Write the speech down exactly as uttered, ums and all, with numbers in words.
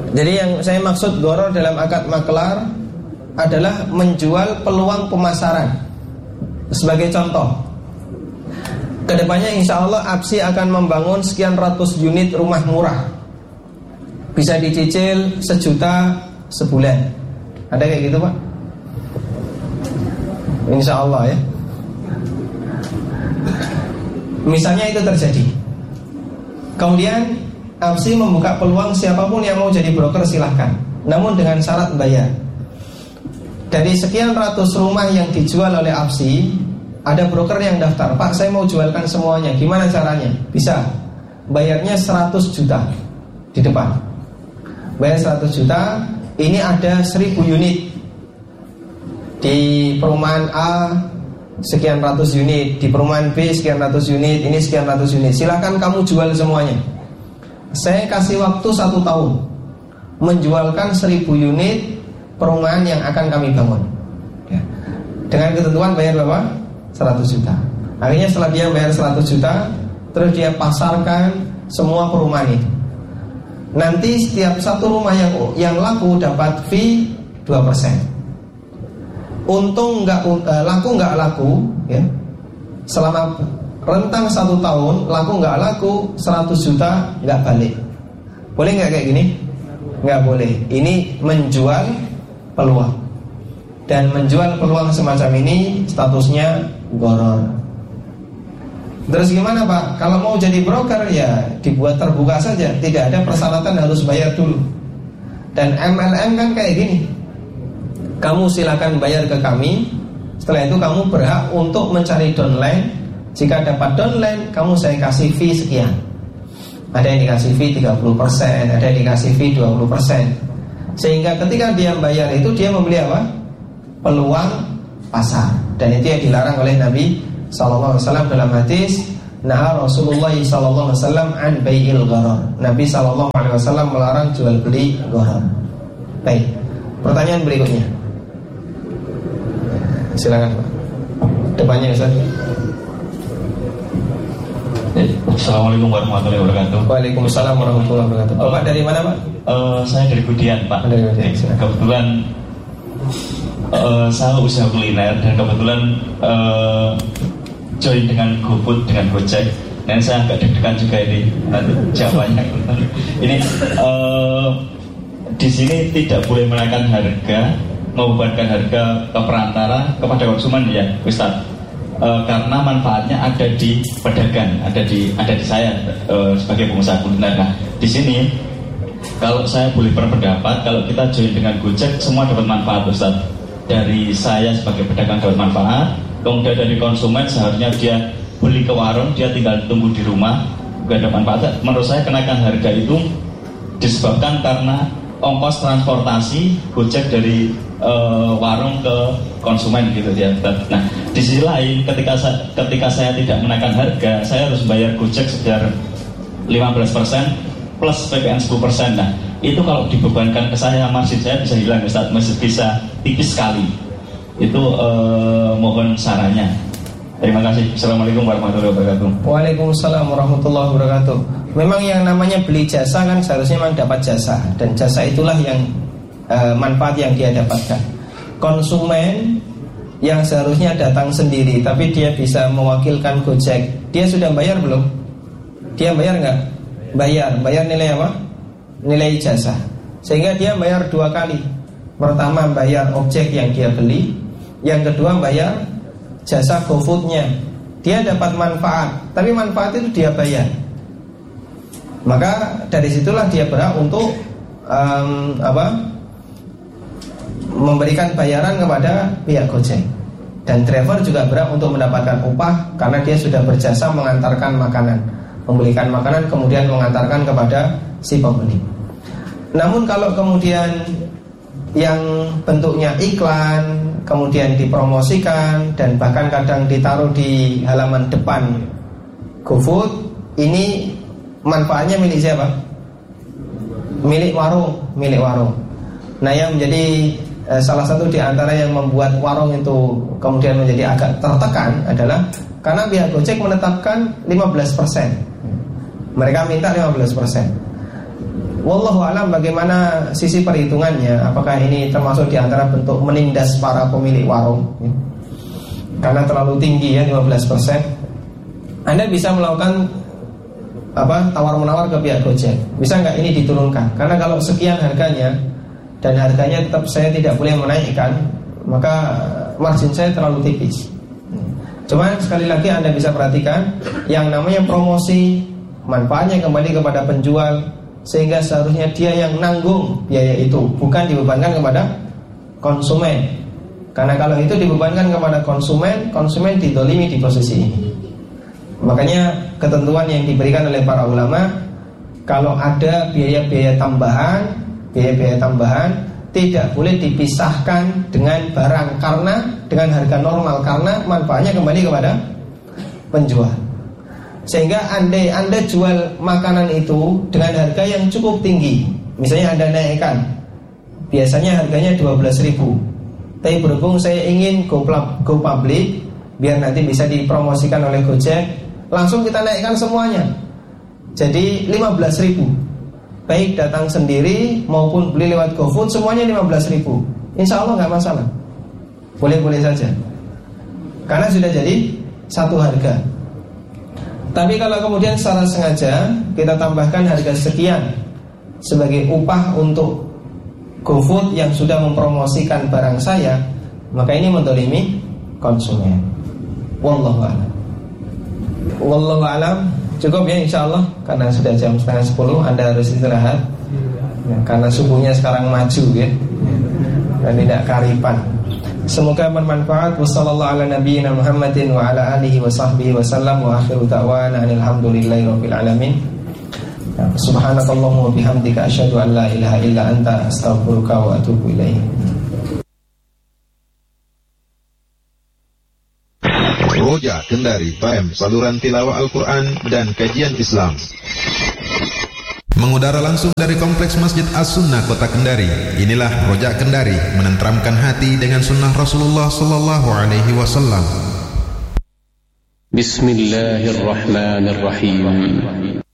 Jadi yang saya maksud gharar dalam akad maklar adalah menjual peluang pemasaran. Sebagai contoh, kedepannya insya Allah A B S I akan membangun sekian ratus unit rumah murah, bisa dicicil sejuta sebulan. Ada kayak gitu Pak? Insya Allah ya. Misalnya itu terjadi, kemudian A B S I membuka peluang siapapun yang mau jadi broker silahkan, namun dengan syarat bayar. Dari sekian ratus rumah yang dijual oleh A B S I, ada broker yang daftar, Pak saya mau jualkan semuanya, gimana caranya? Bisa, bayarnya seratus juta di depan. Bayar seratus juta, ini ada seribu unit di perumahan A, sekian ratus unit, di perumahan B sekian ratus unit, ini sekian ratus unit, silahkan kamu jual semuanya. Saya kasih waktu satu tahun menjualkan seribu unit perumahan yang akan kami bangun ya. Dengan ketentuan bayar berapa? seratus juta. Akhirnya setelah dia bayar seratus juta, terus dia pasarkan semua perumahan itu. Nanti setiap satu rumah yang yang laku dapat fee dua persen. Untung nggak uh, laku nggak laku ya, selama rentang satu tahun laku nggak laku seratus juta nggak balik. Boleh nggak kayak gini? Nggak boleh. Ini menjual peluang, dan menjual peluang semacam ini statusnya gharar. Terus gimana Pak? Kalau mau jadi broker ya dibuat terbuka saja, tidak ada persyaratan harus bayar dulu. Dan M L M kan kayak gini, kamu silakan bayar ke kami, setelah itu kamu berhak untuk mencari downline. Jika dapat downline, kamu saya kasih fee sekian. Ada yang dikasih fee tiga puluh persen, ada yang dikasih fee dua puluh persen. Sehingga ketika dia bayar itu, dia membeli apa? Peluang pasar. Dan itu yang dilarang oleh Nabi sallallahu alaihi wasallam dalam hadis, nah Rasulullah sallallahu alaihi wasallam an bai'il gharar. Nabi sallallahu alaihi wasallam melarang jual beli gharar. Baik. Pertanyaan berikutnya. Silakan Pak. Depannya Ustaz. Assalamualaikum warahmatullahi wabarakatuh. Waalaikumsalam warahmatullahi wabarakatuh. Bapak dari mana Pak? Uh, saya dari Budian Pak. Dari Budian. Kebetulan uh, saya usaha kuliner dan kebetulan uh, join dengan GoFood dengan Gojek. Dan saya agak deg-degan juga ini nanti jawabannya. Ini uh, di sini tidak boleh menaikkan harga, membebankan harga ke perantara kepada konsumen ya, Ustaz. E, karena manfaatnya ada di pedagang, ada di ada di saya e, sebagai pengusaha kuliner. Nah, di sini kalau saya boleh berpendapat, kalau kita join dengan Gojek semua dapat manfaat, Ustaz. Dari saya sebagai pedagang dapat manfaat, kemudian dari konsumen seharusnya dia beli ke warung, dia tinggal tunggu di rumah, gak ada manfaat. Menurut saya kenaikan harga itu disebabkan karena ongkos transportasi Gojek dari uh, warung ke konsumen gitu ya. Nah, di sisi lain ketika saya, ketika saya tidak menaikkan harga, saya harus bayar Gojek sekitar lima belas persen plus P P N sepuluh persen. Nah, itu kalau dibebankan ke saya, margin saya bisa hilang, Ustaz, masih bisa tipis sekali. Itu uh, mohon sarannya. Terima kasih. Assalamualaikum warahmatullahi wabarakatuh. Waalaikumsalam warahmatullahi wabarakatuh. Memang yang namanya beli jasa kan seharusnya memang dapat jasa, dan jasa itulah yang uh, manfaat yang dia dapatkan. Konsumen yang seharusnya datang sendiri tapi dia bisa mewakilkan Gojek, dia sudah bayar belum? Dia bayar nggak? Bayar. Bayar nilai apa? Nilai jasa. Sehingga dia bayar dua kali. Pertama bayar objek yang dia beli, yang kedua bayar jasa GoFood-nya. Dia dapat manfaat, tapi manfaat itu dia bayar. Maka dari situlah dia berhak untuk um, apa? memberikan bayaran kepada pihak Gojek. Dan driver juga berhak untuk mendapatkan upah karena dia sudah berjasa mengantarkan makanan, membelikan makanan kemudian mengantarkan kepada si pembeli. Namun kalau kemudian yang bentuknya iklan kemudian dipromosikan dan bahkan kadang ditaruh di halaman depan GoFood, ini manfaatnya milik siapa? Milik warung, milik warung. Nah, yang menjadi eh, salah satu di antara yang membuat warung itu kemudian menjadi agak tertekan adalah karena pihak Gojek menetapkan lima belas persen. Mereka minta lima belas persen. Wallahu alam bagaimana sisi perhitungannya, apakah ini termasuk di antara bentuk menindas para pemilik warung ya? Karena terlalu tinggi ya lima belas persen. Anda bisa melakukan apa tawar-menawar ke pihak Gojek. Bisa nggak ini diturunkan? Karena kalau sekian harganya dan harganya tetap saya tidak boleh menaikkan, maka margin saya terlalu tipis. Cuma sekali lagi Anda bisa perhatikan yang namanya promosi, manfaatnya kembali kepada penjual, sehingga seharusnya dia yang nanggung biaya itu, bukan dibebankan kepada konsumen. Karena kalau itu dibebankan kepada konsumen, konsumen didolimi di posisi ini. Makanya ketentuan yang diberikan oleh para ulama, kalau ada biaya-biaya tambahan, biaya-biaya tambahan tidak boleh dipisahkan dengan barang, karena dengan harga normal, karena manfaatnya kembali kepada penjual. Sehingga andai Anda jual makanan itu dengan harga yang cukup tinggi, misalnya Anda naikkan, biasanya harganya dua belas ribu, tapi berhubung saya ingin go, go public, biar nanti bisa dipromosikan oleh Gojek, langsung kita naikkan semuanya jadi lima belas ribu. Baik datang sendiri maupun beli lewat GoFood, semuanya lima belas ribu. Insya Allah gak masalah, boleh-boleh saja, karena sudah jadi satu harga. Tapi kalau kemudian secara sengaja kita tambahkan harga sekian sebagai upah untuk GoFood yang sudah mempromosikan barang saya, maka ini mendolimi konsumen. Wallahu a'lam. Wallahu a'lam. Cukup ya insya Allah, karena sudah jam setengah sepuluh, Anda harus istirahat ya, karena subuhnya sekarang maju ya, dan tidak karipan. Semoga bermanfaat. Wassallallahu ala nabiyyina Muhammadin wa ala alihi wa sahbihi wa sallam, wa akhiru da'wana alhamdulillahi rabbil alamin. Subhanakallahumma wa bihamdika asyhadu an la ilaha illa anta astaghfiruka wa atubu ilaik. Roja Kendari F M, saluran tilawah Al-Quran dan kajian Islam. Mengudara langsung dari Kompleks Masjid As-Sunnah Kota Kendari. Inilah Roja Kendari, menenteramkan hati dengan sunnah Rasulullah Sallallahu Alaihi Wasallam. Bismillahirrahmanirrahim.